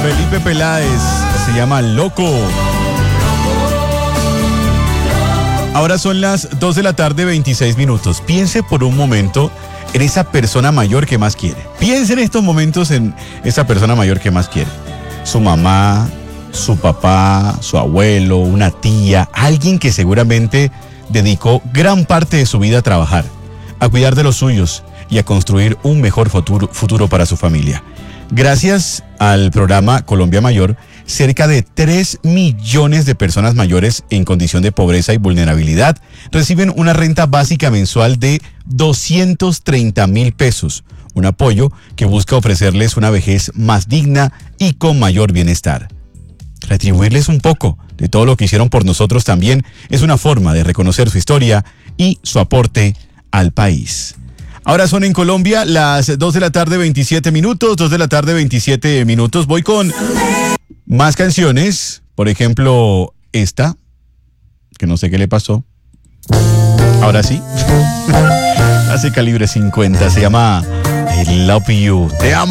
Felipe Peláez, se llama Loco. Ahora son las 2 de la tarde, 26 minutos. Piense por un momento en esa persona mayor que más quiere. Piense en estos momentos en esa persona mayor que más quiere. Su mamá, su papá, su abuelo, una tía, alguien que seguramente dedicó gran parte de su vida a trabajar, a cuidar de los suyos y a construir un mejor futuro para su familia. Gracias al programa Colombia Mayor, cerca de 3 millones de personas mayores en condición de pobreza y vulnerabilidad reciben una renta básica mensual de 230.000 pesos, un apoyo que busca ofrecerles una vejez más digna y con mayor bienestar. Retribuirles un poco de todo lo que hicieron por nosotros también es una forma de reconocer su historia y su aporte al país. Ahora son en Colombia las 2 de la tarde, 27 minutos, 2 de la tarde, 27 minutos. Voy con más canciones, por ejemplo, esta, que no sé qué le pasó. Ahora sí, hace calibre 50, se llama I Love You, te amo.